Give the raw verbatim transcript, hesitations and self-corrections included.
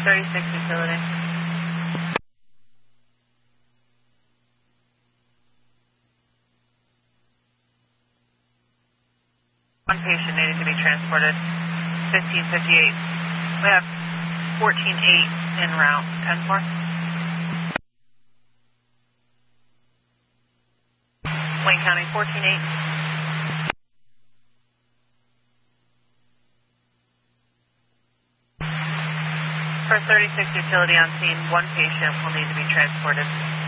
thirty-six utility. One patient needing to be transported. fifteen fifty-eight. We have fourteen eight en route. ten four. Wayne County, fourteen eight. For thirty-six utility on scene, one patient will need to be transported.